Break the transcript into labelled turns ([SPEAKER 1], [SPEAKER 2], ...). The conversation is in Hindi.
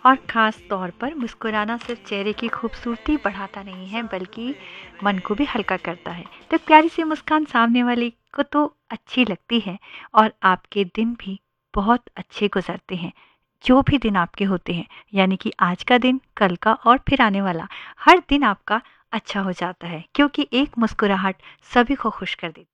[SPEAKER 1] और ख़ास तौर पर मुस्कुराना सिर्फ चेहरे की खूबसूरती बढ़ाता नहीं है बल्कि मन को भी हल्का करता है। तो प्यारी सी मुस्कान सामने वाले को तो अच्छी लगती है और आपके दिन भी बहुत अच्छे गुजरते हैं। जो भी दिन आपके होते हैं, यानी कि आज का दिन, कल का और फिर आने वाला, हर दिन आपका अच्छा हो जाता है क्योंकि एक मुस्कुराहट सभी को खुश कर देती है।